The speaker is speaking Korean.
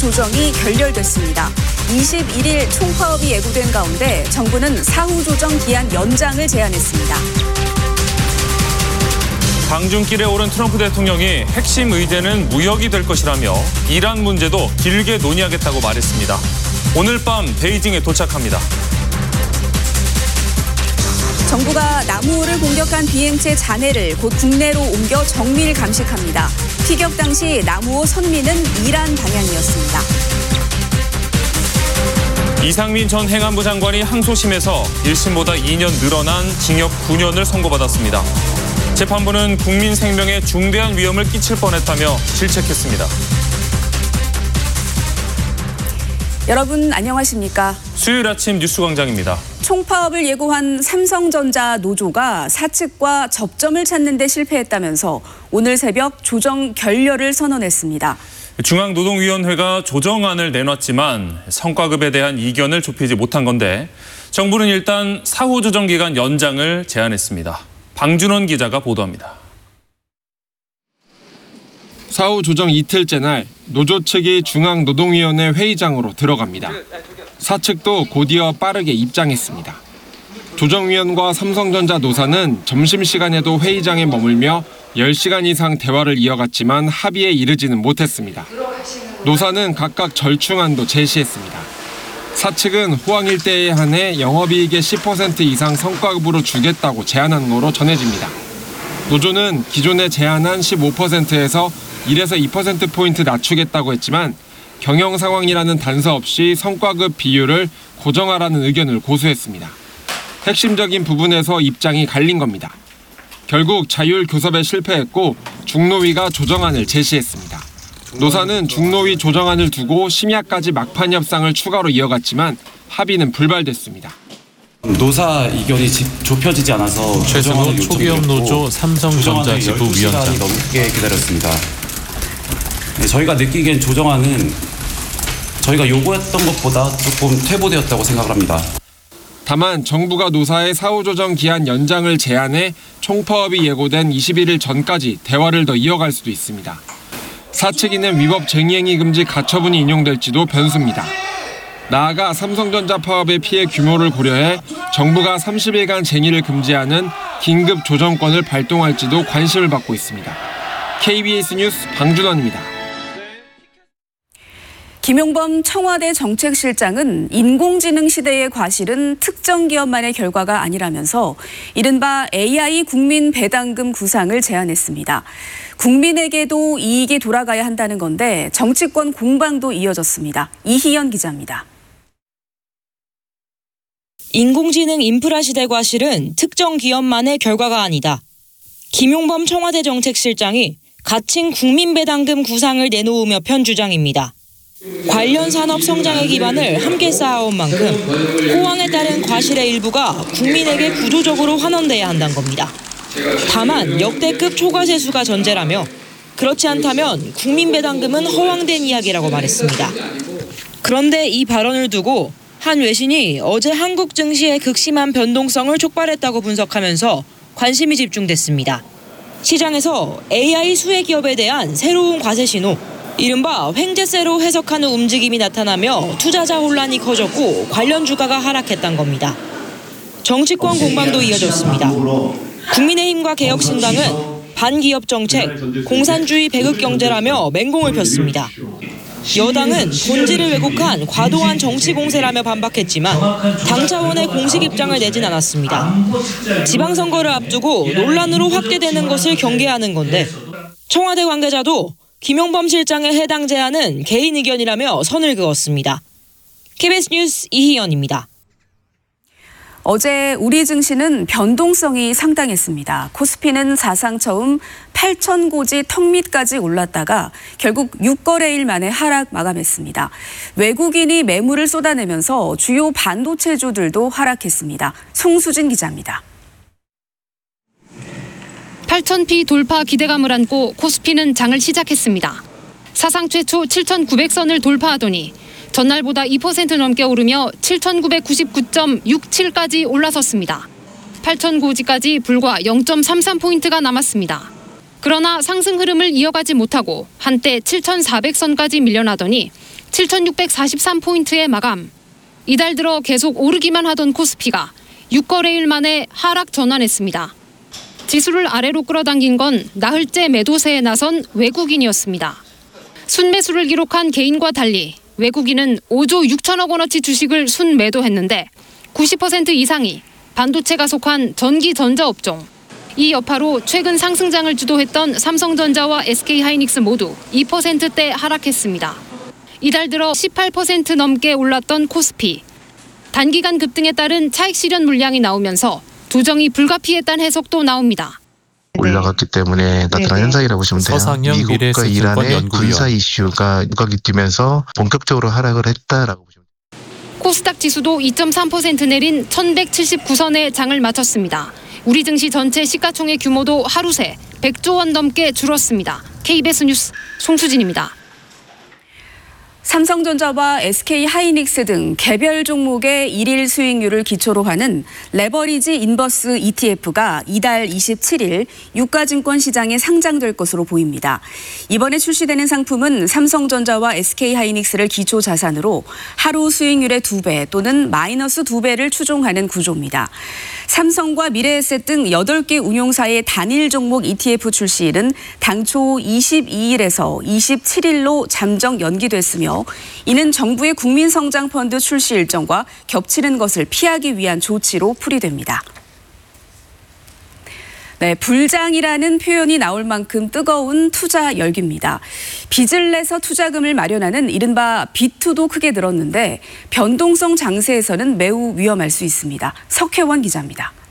조정이 결렬됐습니다. 21일 총파업이 예고된 가운데 정부는 사후 조정 기한 연장을 제안했습니다. 방중길에 오른 트럼프 대통령이 핵심 의제는 무역이 될 것이라며 이란 문제도 길게 논의하겠다고 말했습니다. 오늘 밤 베이징에 도착합니다. 정부가 남우호를 공격한 비행체 잔해를 곧 국내로 옮겨 정밀 감식합니다. 피격 당시 남우호 선미는 이란 방향이었습니다. 이상민 전 행안부 장관이 항소심에서 1심보다 2년 늘어난 징역 9년을 선고받았습니다. 재판부는 국민 생명에 중대한 위험을 끼칠 뻔했다며 질책했습니다. 여러분 안녕하십니까? 수요일 아침 뉴스광장입니다. 총파업을 예고한 삼성전자 노조가 사측과 접점을 찾는 데 실패했다면서 오늘 새벽 조정 결렬을 선언했습니다. 중앙노동위원회가 조정안을 내놨지만 성과급에 대한 이견을 좁히지 못한 건데 정부는 일단 사후 조정 기간 연장을 제안했습니다. 방준원 기자가 보도합니다. 사후 조정 이틀째 날 노조 측이 중앙노동위원회 회의장으로 들어갑니다. 사측도 곧이어 빠르게 입장했습니다. 조정위원과 삼성전자 노사는 점심시간에도 회의장에 머물며 10시간 이상 대화를 이어갔지만 합의에 이르지는 못했습니다. 노사는 각각 절충안도 제시했습니다. 사측은 호황 일대에 한해 영업이익의 10% 이상 성과급으로 주겠다고 제안한 거로 전해집니다. 노조는 기존에 제안한 15%에서 1에서 2%포인트 낮추겠다고 했지만 경영 상황이라는 단서 없이 성과급 비율을 고정하라는 의견을 고수했습니다. 핵심적인 부분에서 입장이 갈린 겁니다. 결국 자율 교섭에 실패했고 중노위가 조정안을 제시했습니다. 노사는 중노위 조정안을 두고 심야까지 막판 협상을 추가로 이어갔지만 합의는 불발됐습니다. 노사 이견이 좁혀지지 않아서 최승호 초기업 노조 삼성전자 지부 위원장 넘게 기다렸습니다. 네, 저희가 느끼기엔 조정안은 저희가 요구했던 것보다 조금 퇴보되었다고 생각을 합니다. 다만 정부가 노사의 사후 조정 기한 연장을 제안해 총파업이 예고된 21일 전까지 대화를 더 이어갈 수도 있습니다. 사측이 낸 위법 쟁의행위 금지 가처분이 인용될지도 변수입니다. 나아가 삼성전자 파업의 피해 규모를 고려해 정부가 30일간 쟁의를 금지하는 긴급 조정권을 발동할지도 관심을 받고 있습니다. KBS 뉴스 방준원입니다. 김용범 청와대 정책실장은 인공지능 시대의 과실은 특정 기업만의 결과가 아니라면서 이른바 AI 국민 배당금 구상을 제안했습니다. 국민에게도 이익이 돌아가야 한다는 건데 정치권 공방도 이어졌습니다. 이희연 기자입니다. 인공지능 인프라 시대 과실은 특정 기업만의 결과가 아니다. 김용범 청와대 정책실장이 가칭 국민 배당금 구상을 내놓으며 편 주장입니다. 관련 산업 성장의 기반을 함께 쌓아온 만큼 호황에 따른 과실의 일부가 국민에게 구조적으로 환원돼야 한다는 겁니다. 다만 역대급 초과세수가 전제라며 그렇지 않다면 국민 배당금은 허황된 이야기라고 말했습니다. 그런데 이 발언을 두고 한 외신이 어제 한국 증시의 극심한 변동성을 촉발했다고 분석하면서 관심이 집중됐습니다. 시장에서 AI 수혜 기업에 대한 새로운 과세 신호, 이른바 횡재세로 해석하는 움직임이 나타나며 투자자 혼란이 커졌고 관련 주가가 하락했던 겁니다. 정치권 공방도 이어졌습니다. 국민의힘과 개혁신당은 반기업 정책, 공산주의 배급 경제라며 맹공을 폈습니다. 여당은 본질을 왜곡한 과도한 정치 공세라며 반박했지만 당 차원의 공식 입장을 내진 않았습니다. 지방선거를 앞두고 논란으로 확대되는 것을 경계하는 건데 청와대 관계자도 김용범 실장의 해당 제안은 개인 의견이라며 선을 그었습니다. KBS 뉴스 이희연입니다. 어제 우리 증시는 변동성이 상당했습니다. 코스피는 사상 처음 8,000고지 턱 밑까지 올랐다가 결국 6거래일 만에 하락 마감했습니다. 외국인이 매물을 쏟아내면서 주요 반도체주들도 하락했습니다. 송수진 기자입니다. 8,000피 돌파 기대감을 안고 코스피는 장을 시작했습니다. 사상 최초 7,900선을 돌파하더니 전날보다 2% 넘게 오르며 7,999.67까지 올라섰습니다. 8,000고지까지 불과 0.33포인트가 남았습니다. 그러나 상승 흐름을 이어가지 못하고 한때 7,400선까지 밀려나더니 7,643포인트의 마감. 이달 들어 계속 오르기만 하던 코스피가 6거래일 만에 하락 전환했습니다. 지수를 아래로 끌어당긴 건 나흘째 매도세에 나선 외국인이었습니다. 순매수를 기록한 개인과 달리 외국인은 5조 6천억 원어치 주식을 순매도했는데 90% 이상이 반도체가 속한 전기 전자 업종. 이 여파로 최근 상승장을 주도했던 삼성전자와 SK하이닉스 모두 2%대 하락했습니다. 이달 들어 18% 넘게 올랐던 코스피. 단기간 급등에 따른 차익 실현 물량이 나오면서 조정이 불가피했다는 해석도 나옵니다. 올라갔기 때문에 나타난 현상이라고 보시면 돼요. 서상영 미국과 미래에셋증권 이란의 연구위원. 군사 이슈가 누각이 뛰면서 본격적으로 하락을 했다라고 보시면 돼요. 코스닥 지수도 2.3% 내린 1,179선에 장을 마쳤습니다. 우리 증시 전체 시가총액 규모도 하루 새 100조 원 넘게 줄었습니다. KBS 뉴스 송수진입니다. 삼성전자와 SK하이닉스 등 개별 종목의 일일 수익률을 기초로 하는 레버리지 인버스 ETF가 이달 27일 유가증권 시장에 상장될 것으로 보입니다. 이번에 출시되는 상품은 삼성전자와 SK하이닉스를 기초 자산으로 하루 수익률의 2배 또는 마이너스 2배를 추종하는 구조입니다. 삼성과 미래에셋 등 8개 운용사의 단일 종목 ETF 출시일은 당초 22일에서 27일로 잠정 연기됐으며 이는 정부의 국민성장펀드 출시 일정과 겹치는 것을 피하기 위한 조치로 풀이됩니다. 네, 불장이라는 표현이 나올 만큼 뜨거운 투자 열기입니다. 빚을 내서 투자금을 마련하는 이른바 비투도 크게 늘었는데 변동성 장세에서는 매우 위험할 수 있습니다. 석혜원 기자입니다.